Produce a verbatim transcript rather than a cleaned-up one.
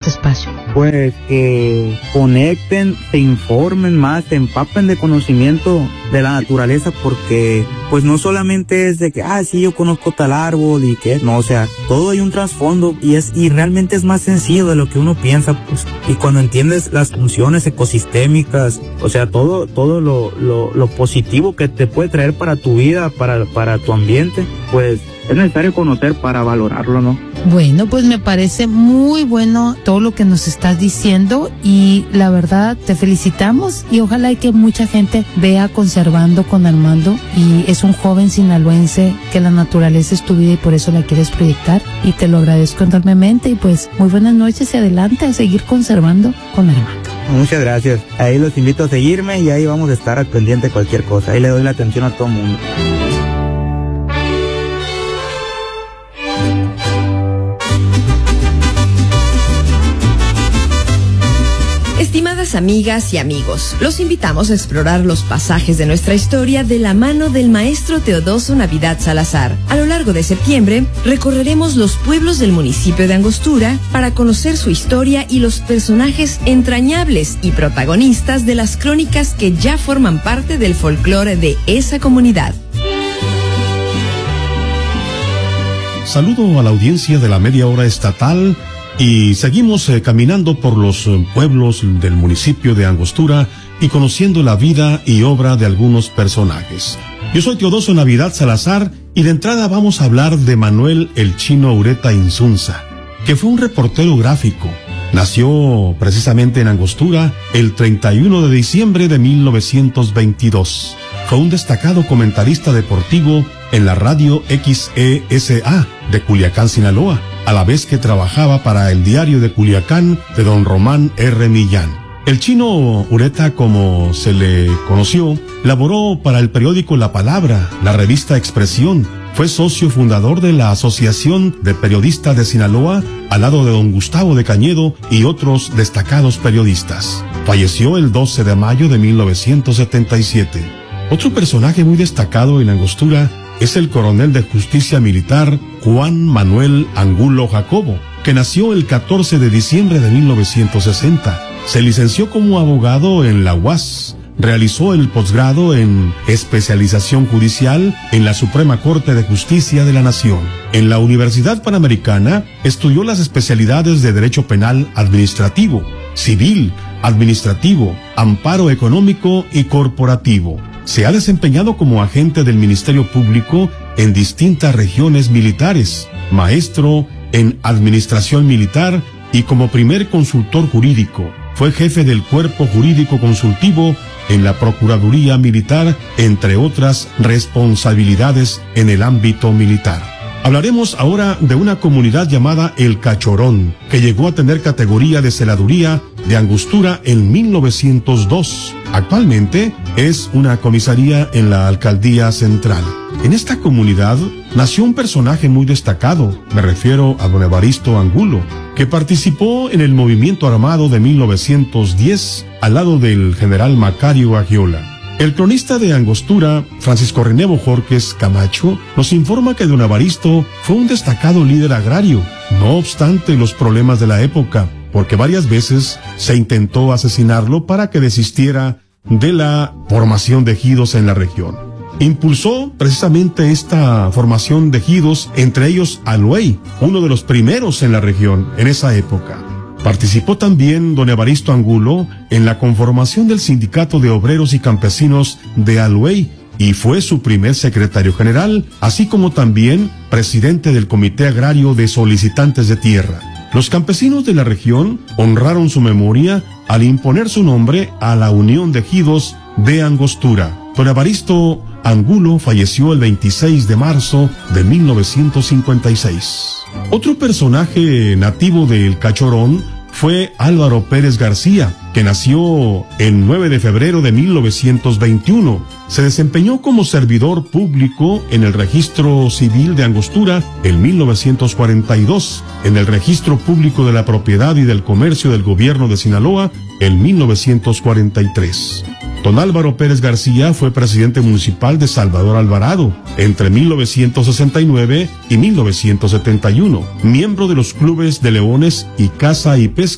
este espacio? Pues que conecten, se informen más, se empapen de conocimiento de la naturaleza, porque pues no solamente es de que, ah, sí, yo conozco tal árbol y que, no, o sea, todo hay un trasfondo y es, y realmente es más sencillo de lo que uno piensa, pues, y cuando entiendes las funciones ecosistémicas, o sea, todo, todo lo, lo, lo positivo que te puede traer para tu vida, para, para tu ambiente, pues, es necesario conocer para valorarlo, ¿no? Bueno, pues me parece muy bueno todo lo que nos estás diciendo y la verdad te felicitamos y ojalá y que mucha gente vea Conservando con Armando, y es un joven sinaloense que la naturaleza es tu vida y por eso la quieres proyectar, y te lo agradezco enormemente y pues muy buenas noches y adelante a seguir conservando con Armando. Muchas gracias. Ahí los invito a seguirme y ahí vamos a estar al pendiente de cualquier cosa. Ahí le doy la atención a todo el mundo. Estimadas amigas y amigos, los invitamos a explorar los pasajes de nuestra historia de la mano del maestro Teodoso Navidad Salazar. A lo largo de septiembre, recorreremos los pueblos del municipio de Angostura para conocer su historia y los personajes entrañables y protagonistas de las crónicas que ya forman parte del folclore de esa comunidad. Saludo a la audiencia de la media hora estatal. Y seguimos eh, caminando por los eh, pueblos del municipio de Angostura y conociendo la vida y obra de algunos personajes. Yo soy Teodoso Navidad Salazar y de entrada vamos a hablar de Manuel el Chino Ureta Insunza, que fue un reportero gráfico. Nació precisamente en Angostura el treinta y uno de diciembre de mil novecientos veintidós. Fue un destacado comentarista deportivo en la radio X E S A de Culiacán, Sinaloa, a la vez que trabajaba para el diario de Culiacán de don Román R. Millán. El Chino Ureta, como se le conoció, laboró para el periódico La Palabra, la revista Expresión. Fue socio fundador de la Asociación de Periodistas de Sinaloa, al lado de don Gustavo de Cañedo y otros destacados periodistas. Falleció el doce de mayo de mil novecientos setenta y siete. Otro personaje muy destacado en Angostura es el coronel de justicia militar Juan Manuel Angulo Jacobo, que nació el catorce de diciembre de mil novecientos sesenta. Se licenció como abogado en la U A S. Realizó el posgrado en especialización judicial en la Suprema Corte de Justicia de la Nación. En la Universidad Panamericana estudió las especialidades de Derecho Penal Administrativo, Civil, Administrativo, Amparo Económico y Corporativo. Se ha desempeñado como agente del Ministerio Público en distintas regiones militares, maestro en Administración Militar y como primer consultor jurídico. Fue jefe del Cuerpo Jurídico Consultivo en la Procuraduría Militar, entre otras responsabilidades en el ámbito militar. Hablaremos ahora de una comunidad llamada El Cachorón, que llegó a tener categoría de celaduría de Angostura en mil novecientos dos. Actualmente es una comisaría en la Alcaldía Central. En esta comunidad nació un personaje muy destacado, me refiero a don Evaristo Angulo, que participó en el movimiento armado de mil novecientos diez al lado del general Macario Agiola. El cronista de Angostura, Francisco René Bojorquez Camacho, nos informa que don Evaristo fue un destacado líder agrario, no obstante los problemas de la época, porque varias veces se intentó asesinarlo para que desistiera de la formación de ejidos en la región. Impulsó precisamente esta formación de ejidos, entre ellos Aluey, uno de los primeros en la región en esa época. Participó también don Evaristo Angulo en la conformación del Sindicato de Obreros y Campesinos de Aluey y fue su primer secretario general, así como también presidente del Comité Agrario de Solicitantes de Tierra. Los campesinos de la región honraron su memoria al imponer su nombre a la Unión de Ejidos de Angostura. Don Evaristo Angulo falleció el veintiséis de marzo de mil novecientos cincuenta y seis. Otro personaje nativo del Cachorón fue Álvaro Pérez García, que nació el nueve de febrero de mil novecientos veintiuno. Se desempeñó como servidor público en el Registro Civil de Angostura en mil novecientos cuarenta y dos, en el Registro Público de la Propiedad y del Comercio del Gobierno de Sinaloa en mil novecientos cuarenta y tres. Don Álvaro Pérez García fue presidente municipal de Salvador Alvarado entre mil novecientos sesenta y nueve y mil novecientos setenta y uno, miembro de los clubes de Leones y Caza y Pesca